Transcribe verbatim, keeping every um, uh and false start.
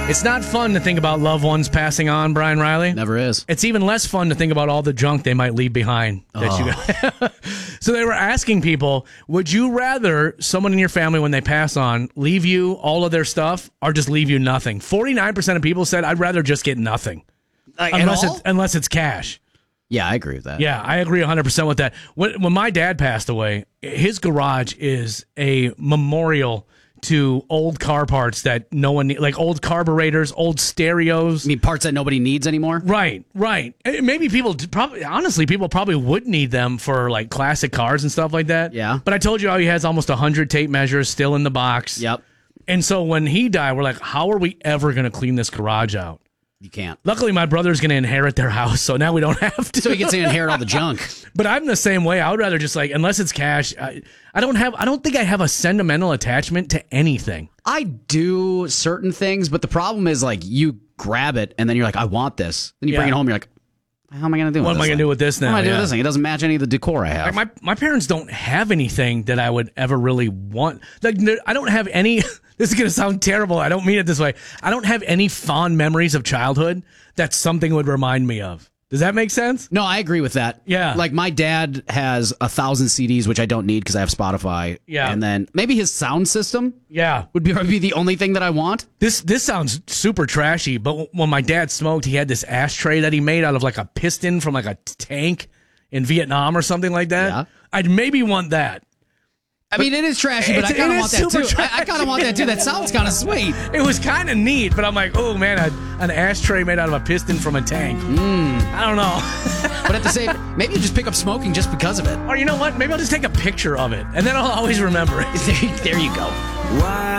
It's not fun to think about loved ones passing on, Brian Riley. Never is. It's even less fun to think about all the junk they might leave behind. That Oh. you got. So they were asking people, would you rather someone in your family, when they pass on, leave you all of their stuff or just leave you nothing? forty-nine percent of people said, I'd rather just get nothing. Like, unless, at all? it's, unless it's cash. Yeah, I agree with that. Yeah, I agree one hundred percent with that. When, when my dad passed away, his garage is a memorial to old car parts that no one need, like old carburetors, old stereos. I mean, parts that nobody needs anymore? Right, right. Eh, Maybe people probably, honestly, people probably would need them for like classic cars and stuff like that. Yeah. But I told you how he has almost one hundred tape measures still in the box. Yep. And so when he died, we're like, how are we ever going to clean this garage out? You can't. Luckily, my brother's going to inherit their house, so now we don't have to. So he gets to inherit all the junk. But I'm the same way. I would rather just like, unless it's cash, I, I don't have, I don't think I have a sentimental attachment to anything. I do certain things, but the problem is like you grab it and then you're like, I want this. Then you bring Yeah. it home, you're like, how am I going to do? What with am I this gonna thing? do with this now? What am I gonna do Yeah. with this thing? It doesn't match any of the decor I have. Like my my parents don't have anything that I would ever really want. Like there- I don't have any. This is gonna sound terrible. I don't mean it this way. I don't have any fond memories of childhood that something would remind me of. Does that make sense? No, I agree with that. Yeah. Like my dad has a thousand C Ds, which I don't need because I have Spotify. Yeah. And then maybe his sound system Yeah. would be, would be the only thing that I want. This this sounds super trashy, but when my dad smoked, he had this ashtray that he made out of like a piston from like a tank in Vietnam or something like that. Yeah. I'd maybe want that. I mean, it is trashy, but I It's- kind it of is want that super too. I, I kind of want that too. That sounds kind of sweet. It was kind of neat, but I'm like, oh man, a, an ashtray made out of a piston from a tank. I don't know. But at the same, maybe you just pick up smoking just because of it. Or you know what? Maybe I'll just take a picture of it, and then I'll always remember it. There, there you go.